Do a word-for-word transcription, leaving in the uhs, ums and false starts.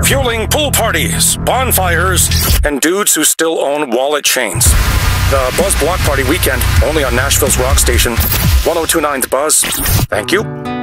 fueling pool parties, bonfires, and dudes who still own wallet chains. The Buzz Block Party Weekend, only on Nashville's rock station, one oh two point nine's Buzz. Thank you.